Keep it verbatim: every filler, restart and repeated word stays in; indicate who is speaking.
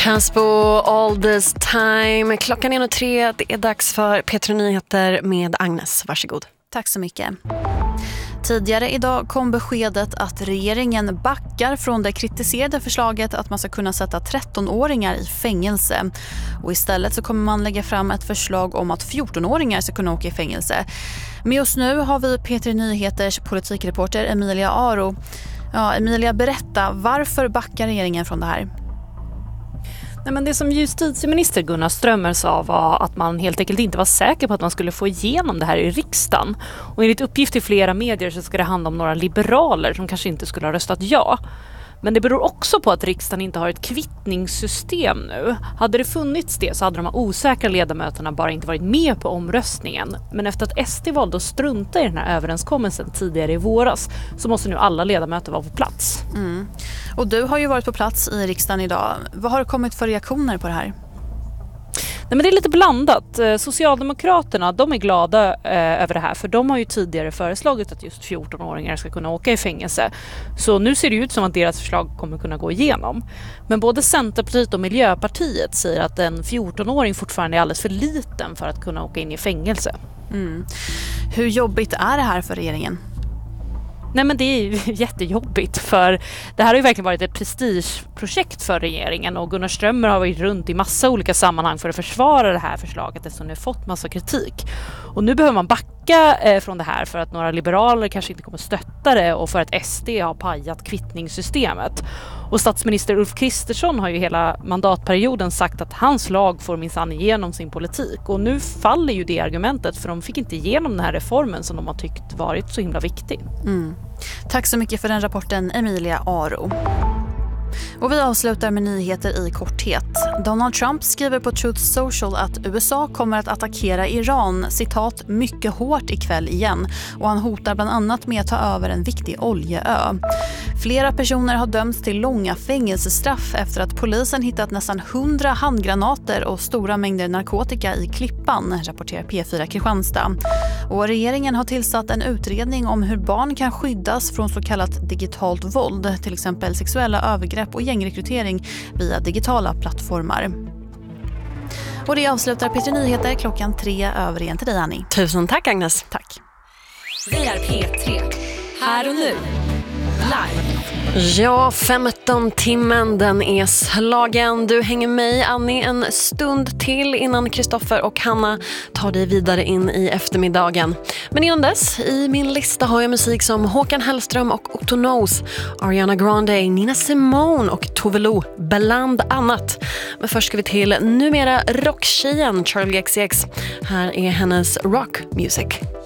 Speaker 1: Caspo, All This Time. Klockan är nu tre. Det är dags för P tre Nyheter med Agnes. Varsågod.
Speaker 2: Tack så mycket. Tidigare idag kom beskedet att regeringen backar från det kritiserade förslaget att man ska kunna sätta trettonåringar i fängelse. Och istället så kommer man lägga fram ett förslag om att fjortonåringar ska kunna åka i fängelse. Men just nu har vi P tre Nyheters politikreporter Emilia Aro. Ja, Emilia, berätta, varför backar regeringen från det här?
Speaker 3: Nej, men det som justitieminister Gunnar Strömmer sa var att man helt enkelt inte var säker på att man skulle få igenom det här i riksdagen. Och enligt uppgift i flera medier så ska det handla om några liberaler som kanske inte skulle ha röstat ja. Men det beror också på att riksdagen inte har ett kvittningssystem nu. Hade det funnits det så hade de här osäkra ledamöterna bara inte varit med på omröstningen. Men efter att S D valde att strunta i den här överenskommelsen tidigare i våras så måste nu alla ledamöter vara på plats.
Speaker 2: Mm. Och du har ju varit på plats i riksdagen idag. Vad har det kommit för reaktioner på det här?
Speaker 3: Nej, men det är lite blandat. Socialdemokraterna, de är glada eh, över det här, för de har ju tidigare föreslagit att just fjortonåringar ska kunna åka i fängelse. Så nu ser det ut som att deras förslag kommer kunna gå igenom. Men både Centerpartiet och Miljöpartiet säger att en fjortonåring fortfarande är alldeles för liten för att kunna åka in i fängelse.
Speaker 2: Mm. Hur jobbigt är det här för regeringen?
Speaker 3: Nej, men det är ju jättejobbigt, för det här har ju verkligen varit ett prestigeprojekt för regeringen och Gunnar Strömmer har varit runt i massa olika sammanhang för att försvara det här förslaget eftersom det har fått massa kritik. Och nu behöver man backa eh, från det här för att några liberaler kanske inte kommer stötta det och för att S D har pajat kvittningssystemet. Och statsminister Ulf Kristersson har ju hela mandatperioden sagt att hans lag får minsann igenom sin politik. Och nu faller ju det argumentet, för de fick inte igenom den här reformen som de har tyckt varit så himla viktig.
Speaker 2: Mm. Tack så mycket för den rapporten, Emilia Aro. Och vi avslutar med nyheter i korthet. Donald Trump skriver på Truth Social att U S A kommer att attackera Iran, citat, mycket hårt ikväll igen. Och han hotar bland annat med att ta över en viktig oljeö. Flera personer har dömts till långa fängelsestraff efter att polisen hittat nästan hundra handgranater och stora mängder narkotika i Klippan, rapporterar P fyra Kristianstad. Och regeringen har tillsatt en utredning om hur barn kan skyddas från så kallat digitalt våld, till exempel sexuella övergrepp och gängrekrytering via digitala plattformar. Och det avslutar P tre Nyheter klockan tre över igen till dig, Annie.
Speaker 1: Tusen tack, Agnes.
Speaker 2: Tack.
Speaker 4: Vi är P tre. Här och nu. Live.
Speaker 1: Ja, femton-timmen, den är slagen. Du hänger med, Annie, en stund till innan Kristoffer och Hanna tar dig vidare in i eftermiddagen. Men innan dess, i min lista har jag musik som Håkan Hellström och Otto Knows, Ariana Grande, Nina Simone och Tove Lo, bland annat. Men först ska vi till numera rocktjejen Charli X C X. Här är hennes rock music.